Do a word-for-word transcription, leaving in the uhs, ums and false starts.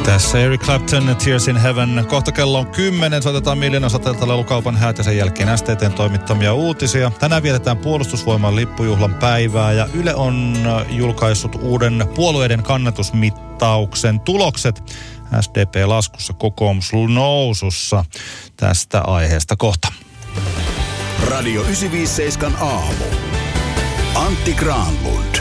Tässä Eric Clapton, Tears in Heaven. Kohta kello on kymmenen. Soitetaan Miljoonan sateelta lelukaupan häät ja sen jälkeen S T T:n toimittamia uutisia. Tänään vietetään Puolustusvoiman lippujuhlan päivää ja Yle on julkaissut uuden puolueiden kannatusmittauksen tulokset. S D P laskussa, kokoomus nousussa. Tästä aiheesta kohta. Radio yhdeksäntoista seitsemän aamu. Antti Granlund.